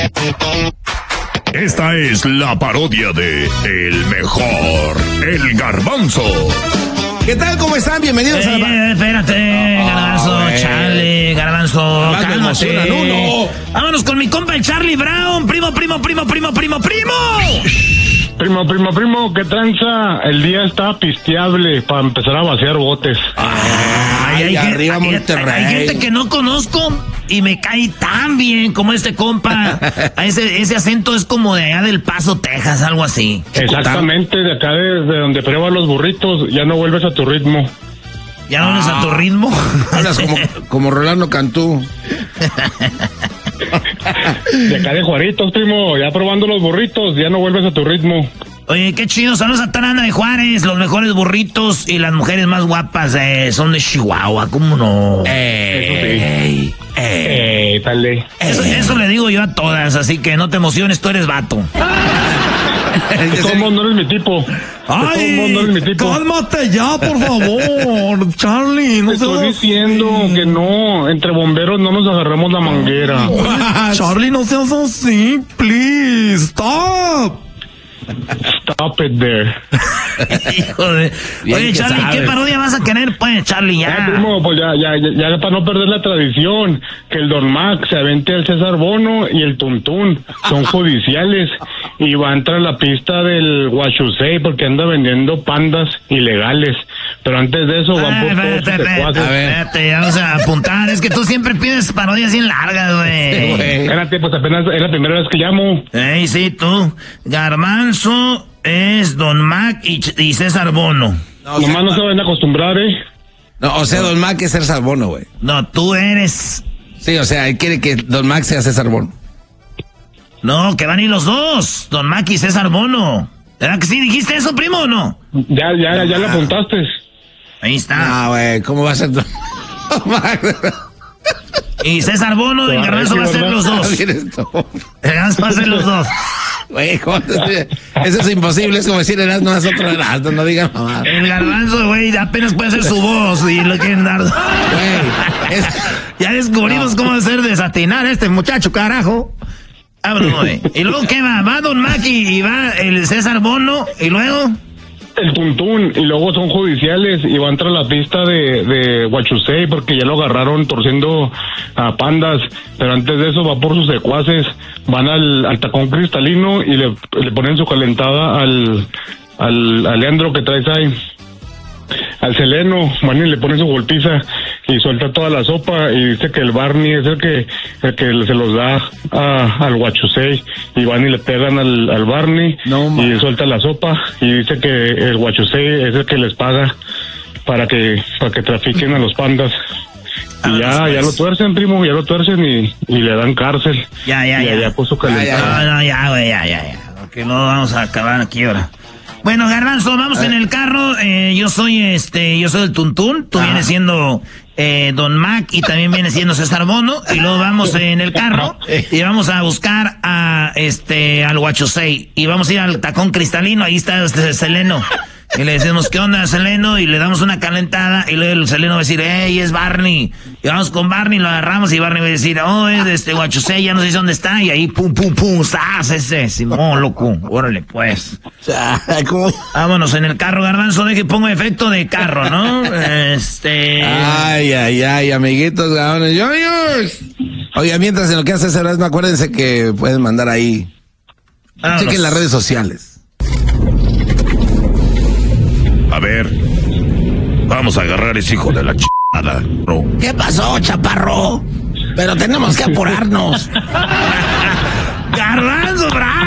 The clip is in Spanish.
Esta es la parodia de El Mejor, El Garbanzo. ¿Qué tal? ¿Cómo están? Bienvenidos a la... Espérate, Garbanzo, Charlie, Garbanzo, cálmate. Vámonos con mi compa el Charlie Brown, primo. Primo, ¿qué tranza? El día está pisteable para empezar a vaciar botes. Ay, arriba Monterrey. Hay gente que no conozco y me cae tan bien como este compa. Ese acento es como de allá del Paso, Texas, algo así. Exactamente, de acá desde donde pruebas los burritos, ya no vuelves a tu ritmo. ¿Ya no vuelves a tu ritmo? Hablas como Rolando Cantú. De acá de Juaritos, primo, ya probando los burritos, ya no vuelves a tu ritmo. Oye, qué chido, saludos a Tarana de Juárez, los mejores burritos y las mujeres más guapas son de Chihuahua, ¿cómo no? Dale. Eso le digo yo a todas, así que no te emociones, tú eres vato. De todo mundo no eres mi tipo. Ay, cálmate ya, por favor, Charlie. No estoy diciendo que no, entre bomberos no nos agarramos la manguera. Charlie, no seas así, please, stop. Stop it there. Hijo de... Oye, Charlie, ¿qué parodia vas a querer? Pues, Charlie, ya. Primo, pues ya para no perder la tradición, que el Don Mac se avente al César Bono y el Tuntún son judiciales y va a entrar a la pista del Huachusei porque anda vendiendo pandas ilegales. Pero antes de eso van por todos sus secuaces. Espérate, vamos a apuntar. Es que tú siempre pides parodias bien largas, güey. Espérate, pues apenas es la primera vez que llamo. Sí, tú. Garbanzo es Don Mac y César Bono. No, nomás no se van a acostumbrar, No, o sea, Don Mac es César Bono, güey. No, tú eres. Sí, o sea, él quiere que Don Mac sea César Bono. No, que van a ir los dos. Don Mac y César Bono. ¿Verdad que sí dijiste eso, primo, o no? Ya le apuntaste. Ahí está. Ah, güey, ¿cómo va a ser Don Mac? Y César Bono y el Garbanzo va a ser los dos. El Garbanzo va a ser los dos. Güey, eso es imposible, es como decir Erasmo es otro Erasmo, no digan mamá. El Garbanzo, güey, apenas puede hacer su voz y lo quieren dar. Güey, ya descubrimos cómo hacer desatinar a este muchacho, carajo. Vámonos, güey. ¿Y luego qué va? Va Don Mac y va el César Bono y luego... El Tuntún, y luego son judiciales y va a entrar a la pista de Huachusei porque ya lo agarraron torciendo a pandas, pero antes de eso va por sus secuaces, van al tacón cristalino y le ponen su calentada al Leandro que traes ahí, al Seleno, van y le ponen su golpiza y suelta toda la sopa y dice que el Barney es el que se los da al Huachusei y van y le pegan al Barney y suelta la sopa y dice que el Huachusei es el que les paga para que trafiquen a los pandas. Y ya lo tuercen, primo, ya lo tuercen y le dan cárcel. Ya puso calentada. No, ya, güey, ya. Porque no vamos a acabar aquí ahora. Bueno, Garbanzo, vamos en el carro. Yo soy el Tuntún. Tú vienes siendo Don Mac y también viene siendo César Bono. Y luego vamos en el carro y vamos a buscar al Huachusei. Y vamos a ir al tacón cristalino. Ahí está Seleno. Y le decimos, ¿qué onda, Seleno? Y le damos una calentada. Y luego el Seleno va a decir, ¡ey, es Barney! Y vamos con Barney, lo agarramos. Y Barney va a decir, ¡oh, es Huachusei! Ya no sé dónde está. Y ahí, ¡pum! ¡Sas ese! Simón, loco. Órale, pues. Vámonos en el carro, Garbanzo. Deje pongo efecto de carro, ¿no? Ay, amiguitos, gabones. Oiga, mientras en lo que hace Erasmo, acuérdense que pueden mandar ahí. Chequen las redes sociales. A ver, vamos a agarrar ese hijo de la chingada, bro. ¿Qué pasó, chaparro? Pero tenemos que apurarnos. Garbanzo, bravo.